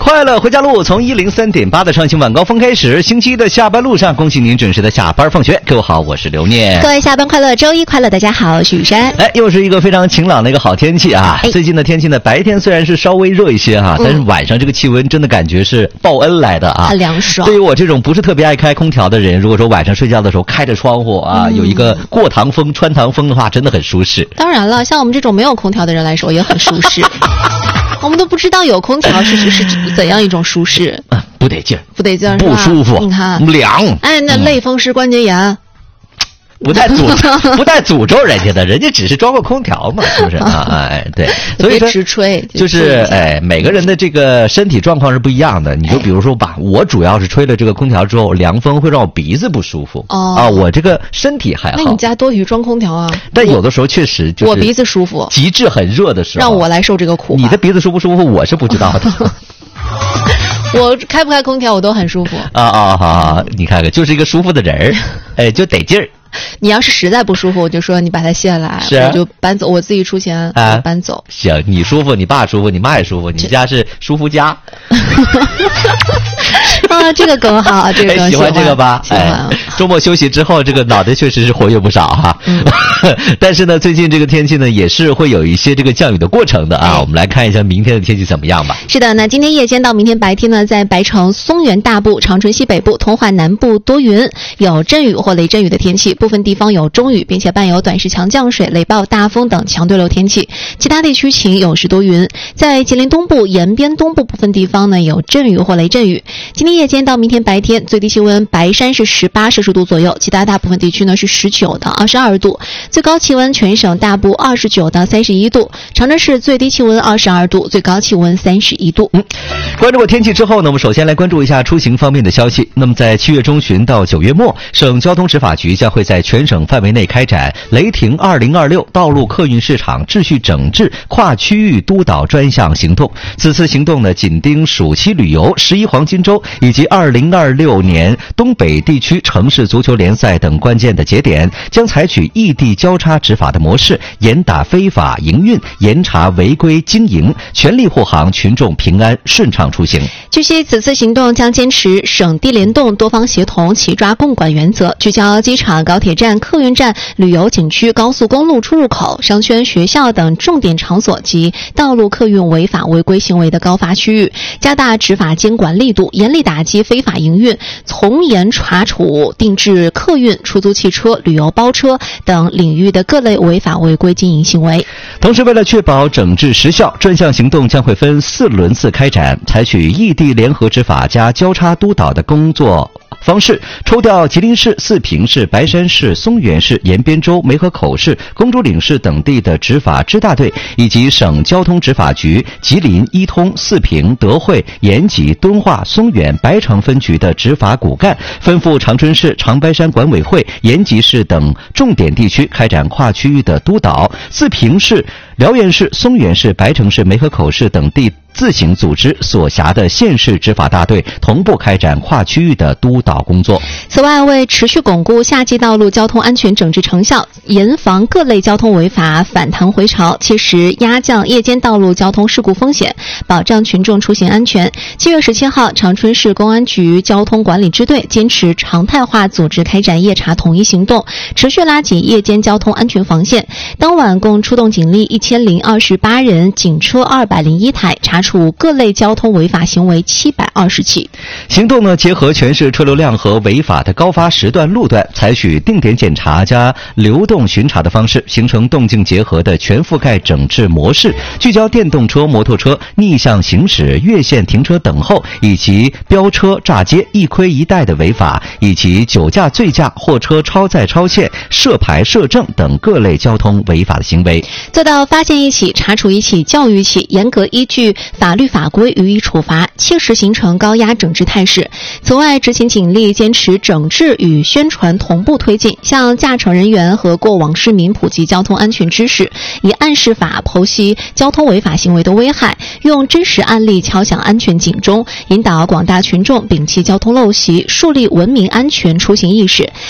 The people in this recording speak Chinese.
快乐回家路从103.8的畅行晚高峰开始，星期一的下班路上，恭喜您准时的下班放学。各位好，我是刘念。 各位下班快乐，周一快乐，大家好，我是雨山。 又是一个非常晴朗的一个好天气啊！最近的天气呢，白天虽然是稍微热一些哈，但是晚上这个气温真的感觉是报恩来的啊， 很凉爽。 对于我这种不是特别爱开空调的人，如果说晚上睡觉的时候开着窗户啊，有一个过堂风、穿堂风的话，真的很舒适。 当然了，像我们这种没有空调的人来说，也很舒适。我们都不知道有空调是怎样一种舒适， 不得劲儿， 不得劲儿， 不舒服， 你看凉。 哎，那类风湿关节炎。 不带诅咒人家的，人家只是装个空调嘛，是不是啊？哎，对，所以说直吹， 就是每个人的这个身体状况是不一样的。你就比如说吧，我主要是吹了这个空调之后，凉风会让我鼻子不舒服。我这个身体还好。 那你家多余装空调啊？ 但有的时候确实就是我鼻子舒服， 极致很热的时候， 让我来受这个苦。 你的鼻子舒不舒服，我是不知道的。 我开不开空调我都很舒服。 好，你看看，就是一个舒服的人儿，就得劲儿。 你要是实在不舒服，我就说你把它卸下来，我就搬走，我自己出钱搬走。 行，你舒服，你爸舒服，你妈也舒服，你家是舒服家。 这个梗好，这个梗喜欢这个吧？ 喜欢。 周末休息之后，这个脑袋确实是活跃不少哈。但是呢，最近这个天气呢，也是会有一些这个降雨的过程的啊。我们来看一下明天的天气怎么样吧。 是的，那今天夜间到明天白天呢，在白城、松原大部、长春西北部、通化南部多云，有阵雨或雷阵雨的天气，部分地方有中雨，并且伴有短时强降水、雷暴、大风等强对流天气。其他地区晴，有时多云。在吉林东部、延边东部部分地方呢，有阵雨或雷阵雨。今天夜间到明天白天，最低气温白山是18摄氏度左右，其他大部分地区呢是19到22度，最高气温全省大部29到31度，长春市最低气温22度，最高气温31度。 关注过天气之后呢，我们首先来关注一下出行方面的消息。那么在7月中旬到9月末，省交通执法局将会在全省范围内开展雷霆2026道路客运市场秩序整治跨区域督导专项行动。此次行动呢，紧盯暑期旅游、11黄金周以及2026年东北地区城市足球联赛等关键的节点，将采取异地交叉执法的模式，严打非法营运，严查违规经营，全力护航群众平安顺畅出行。 据悉，此次行动将坚持省地联动、多方协同、齐抓共管原则，聚焦机场、高铁站、客运站、旅游景区、高速公路出入口、商圈、学校等重点场所及道路客运违法违规行为的高发区域，加大执法监管力度，严厉打击非法营运，从严查处定制客运、出租汽车、旅游包车等领域的各类违法违规经营行为。 同时，为了确保整治实效，专项行动将会分4轮次开展，采取异地联合执法加交叉督导的工作方式，抽调吉林市、四平市、白山市、松原市、延边州、梅河口市、公主岭市等地的执法支大队，以及省交通执法局吉林、伊通、四平、德惠、延吉、敦化、松原、白城分局的执法骨干，分赴长春市、长白山管委会、延吉市等重点地区开展跨区域的督导。四平市、辽源市、松原市、白城市、梅河口市等地自行组织所辖的县市执法大队，同步开展跨区域的督导工作。 此外，为持续巩固夏季道路交通安全整治成效，严防各类交通违法反弹回潮，切实压降夜间道路交通事故风险，保障群众出行安全。7月17号，长春市公安局交通管理支队坚持常态化组织开展夜查统一行动，持续拉紧夜间交通安全防线。当晚共出动警力1028人，警车201台，查处各类交通违法行为720起。 行动呢，结合全市车流量和违法的高发时段路段，采取定点检查加流动巡查的方式，形成动静结合的全覆盖整治模式，聚焦电动车、摩托车逆向行驶、越线停车等候以及飙车、炸街、一亏一带的违法，以及酒驾、醉驾、货车超载超限、涉牌涉证等各类交通违法的行为， 做到发现一起、查处一起、教育一起，严格依据法律法规予以处罚，切实形成高压整治态势。此外，执勤警力坚持整治与宣传同步推进，向驾乘人员和过往市民普及交通安全知识，以案示法剖析交通违法行为的危害，用真实案例敲响安全警钟，引导广大群众摒弃交通陋习，树立文明安全出行意识。